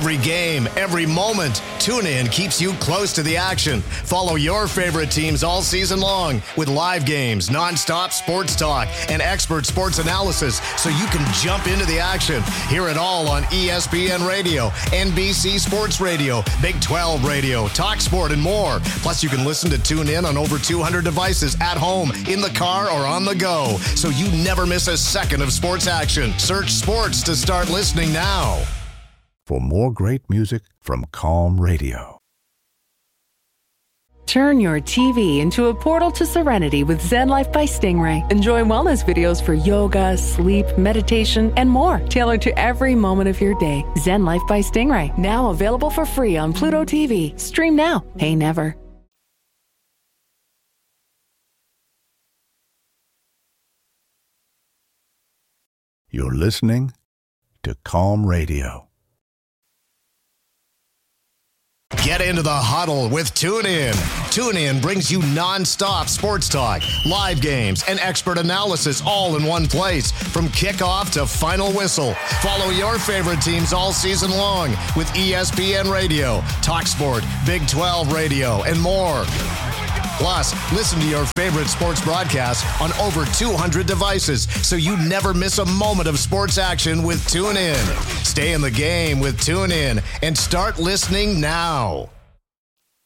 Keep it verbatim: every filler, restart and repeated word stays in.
Every game, every moment, TuneIn keeps you close to the action. Follow your favorite teams all season long with live games, nonstop sports talk, and expert sports analysis so you can jump into the action. Hear it all on E S P N Radio, N B C Sports Radio, Big twelve Radio, TalkSport, and more. Plus, you can listen to TuneIn on over two hundred devices at home, in the car, or on the go, so you never miss a second of sports action. Search sports to start listening now. For more great music from Calm Radio. Turn your T V into a portal to serenity with Zen Life by Stingray. Enjoy wellness videos for yoga, sleep, meditation, and more, tailored to every moment of your day. Zen Life by Stingray, now available for free on Pluto T V. Stream now, pay never. You're listening to Calm Radio. Get into the huddle with TuneIn. TuneIn brings you non-stop sports talk, live games, and expert analysis all in one place from kickoff to final whistle. Follow your favorite teams all season long with E S P N Radio, TalkSport, Big twelve Radio, and more. Plus, listen to your favorite sports broadcasts on over two hundred devices so you never miss a moment of sports action with TuneIn. Stay in the game with TuneIn and start listening now.